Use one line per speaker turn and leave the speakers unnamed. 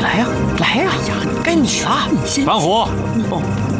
来呀，来呀！哎呀，该你了。
板虎，